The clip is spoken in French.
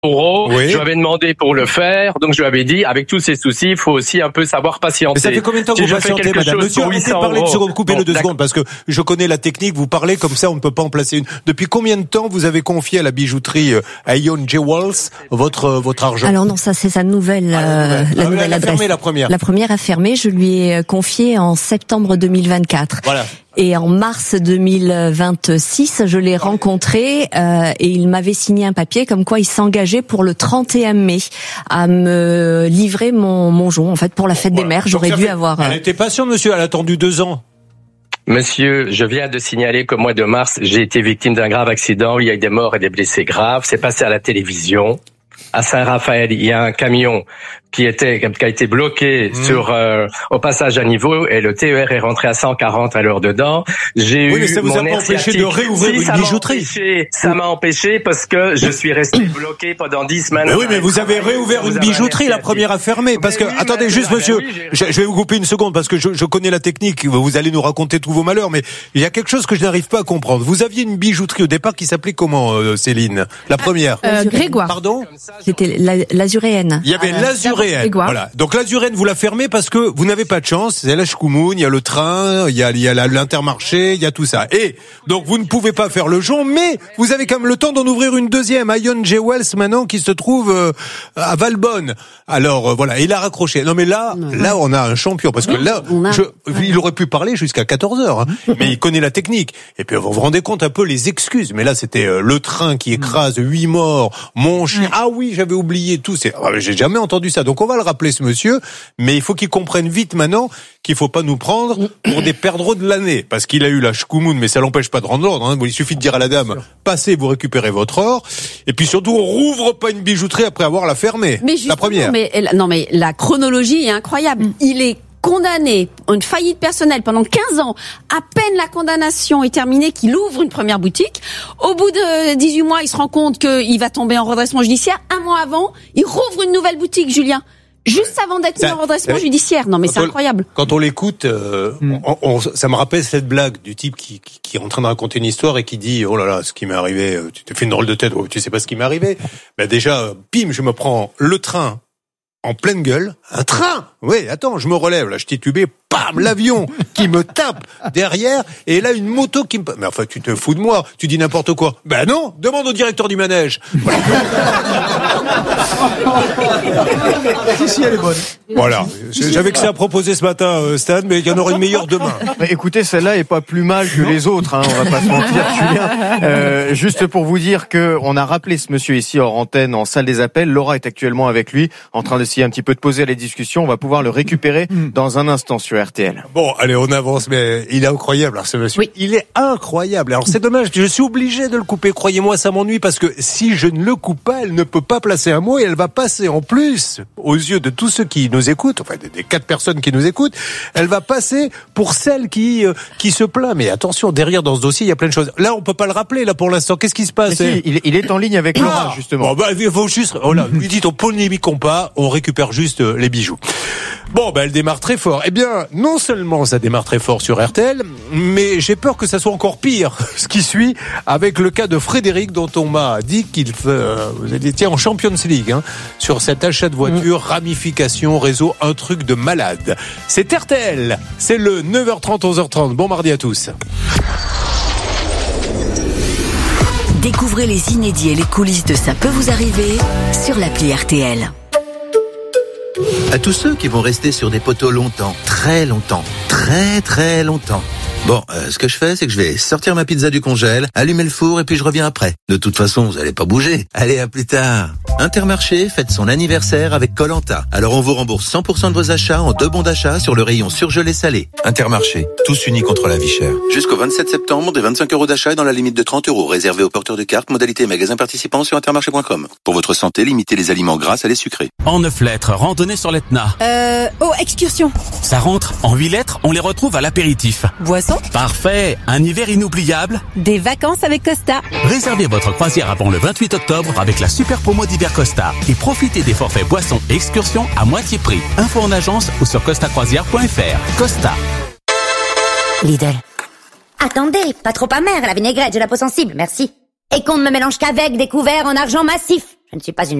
€. Oui. Je lui avais demandé pour le faire, donc je lui avais dit, avec tous ces soucis, il faut aussi un peu savoir patienter. Mais ça fait combien de temps que vous patientez, madame? Monsieur, arrêtez de parler une seconde, coupez-le 2 secondes, parce que je connais la technique, vous parlez comme ça, on ne peut pas en placer une. Depuis combien de temps vous avez confié à la bijouterie Ion Jewels votre argent? Alors non, ça c'est sa nouvelle, la nouvelle adresse. Fermé, la première. La première a fermé, je lui ai confié en septembre 2024. Voilà. Et en mars 2026, je l'ai rencontré et il m'avait signé un papier comme quoi il s'engageait pour le 31 mai à me livrer mon jonc. En fait, pour la fête des mères, j'aurais dû avoir... Elle était patiente, monsieur, elle a attendu 2 ans. Monsieur, je viens de signaler qu'au mois de mars, j'ai été victime d'un grave accident. Il y a eu des morts et des blessés graves. C'est passé à la télévision. À Saint-Raphaël, il y a un camion qui a été bloqué au passage à niveau et le TER est rentré à 140 à l'heure dedans. Mais ça vous a pas empêché de réouvrir une bijouterie. Ça m'a empêché parce que je suis resté bloqué pendant 10 semaines. Mais oui, mais vous avez réouvert une bijouterie, la première a fermé. Parce que, attendez juste, monsieur, je vais vous couper une seconde parce que je connais la technique. Vous allez nous raconter tous vos malheurs, mais il y a quelque chose que je n'arrive pas à comprendre. Vous aviez une bijouterie au départ qui s'appelait comment, Céline? La première? Grégoire. Pardon? C'était l'Azuréenne. Il y avait l'Azuréenne. Voilà. Donc l'Azuréenne, vous la fermez parce que vous n'avez pas de chance. C'est la Shkumun, il y a le train, il y a l'Intermarché, il y a tout ça. Et donc vous ne pouvez pas faire le jonc, mais vous avez quand même le temps d'en ouvrir une deuxième, Ion Jewels maintenant, qui se trouve à Valbonne. Alors voilà, il a raccroché. Non mais là on a un champion parce que là, il aurait pu parler jusqu'à 14h, mais il connaît la technique. Et puis vous vous rendez compte un peu les excuses. Mais là c'était le train qui écrase, 8 morts, mon chien. Ah oui, j'avais oublié tout. J'ai jamais entendu ça. Donc on va le rappeler ce monsieur, mais il faut qu'il comprenne vite maintenant qu'il faut pas nous prendre pour des perdreaux de l'année, parce qu'il a eu la shkumun, mais ça l'empêche pas de rendre l'ordre. Il suffit de dire à la dame, passez, vous récupérez votre or, et puis surtout on rouvre pas une bijouterie après avoir la fermée. Mais la première. Mais la chronologie est incroyable. Il est condamné à une faillite personnelle pendant 15 ans. À peine la condamnation est terminée qu'il ouvre une première boutique. Au bout de 18 mois, il se rend compte qu'il va tomber en redressement judiciaire. Un mois avant, il rouvre une nouvelle boutique, Julien. Juste avant d'être mis en redressement judiciaire. Non, mais c'est incroyable. Quand on l'écoute, ça me rappelle cette blague du type qui est en train de raconter une histoire et qui dit, oh là là, ce qui m'est arrivé, tu te fais une drôle de tête, tu sais pas ce qui m'est arrivé. Ben déjà, bim, je me prends le train en pleine gueule, un train. Oui, attends, je me relève, là, je titubais, bam, l'avion qui me tape derrière, et là, une moto qui me... Mais enfin, tu te fous de moi, tu dis n'importe quoi. Ben non, demande au directeur du manège. Voilà. Si, elle est bonne. Voilà. J'avais que ça à proposer ce matin, Stan, mais il y en aura une meilleure demain. Écoutez, celle-là est pas plus mal que les autres, on va pas se mentir, Julien. Juste pour vous dire que on a rappelé ce monsieur ici hors antenne en salle des appels. Laura est actuellement avec lui, en train d'essayer un petit peu de poser les discussions. On va pouvoir le récupérer dans un instant sur RTL. Bon, allez, on avance, mais il est incroyable, alors, ce monsieur. Oui. Il est incroyable. Alors, c'est dommage, je suis obligé de le couper. Croyez-moi, ça m'ennuie parce que si je ne le coupe pas, elle ne peut pas placer un mot et elle va passer en plus, aux yeux de tous ceux qui nous écoutent, enfin, des 4 personnes qui nous écoutent, elle va passer pour celle qui se plaint. Mais attention, derrière, dans ce dossier, il y a plein de choses. Là, on peut pas le rappeler, là, pour l'instant. Qu'est-ce qui se passe? Si, il est en ligne avec Laura, justement. Bon, il faut juste, lui dites, on polémique pas, on récupère juste les bijoux. Bon, elle démarre très fort. Eh bien, non seulement ça démarre très fort sur RTL, mais j'ai peur que ça soit encore pire, ce qui suit, avec le cas de Frédéric, dont on m'a dit qu'il était en Champions League, sur cet achat de voiture, ramification, réseau, un truc de malade. C'est RTL, c'est le 9h30, 11h30. Bon mardi à tous. Découvrez les inédits et les coulisses de Ça peut vous arriver sur l'appli RTL. À tous ceux qui vont rester sur des poteaux longtemps, très longtemps, très très longtemps. Bon, ce que je fais, c'est que je vais sortir ma pizza du congèle, allumer le four et puis je reviens après. De toute façon, vous allez pas bouger. Allez, à plus tard. Intermarché fête son anniversaire avec Koh-Lanta. Alors on vous rembourse 100% de vos achats en 2 bons d'achat sur le rayon surgelé salé. Intermarché, tous unis contre la vie chère. Jusqu'au 27 septembre, des 25 € d'achat dans la limite de 30 €, réservé aux porteurs de cartes, modalité magasin participant sur intermarché.com. Pour votre santé, limitez les aliments gras à les sucrés. En 9 lettres, randonnée sur l'Etna. Excursion. Ça rentre. En 8 lettres, on les retrouve à l'apéritif. Boisson. Parfait. Un hiver inoubliable. Des vacances avec Costa. Réservez votre croisière avant le 28 octobre avec la super promo d'hiver Costa et profitez des forfaits boissons et excursions à moitié prix. Info en agence ou sur costacroisière.fr. Costa. Lidl. Attendez, pas trop amer, la vinaigrette, j'ai la peau sensible, merci. Et qu'on ne me mélange qu'avec des couverts en argent massif. Je ne suis pas une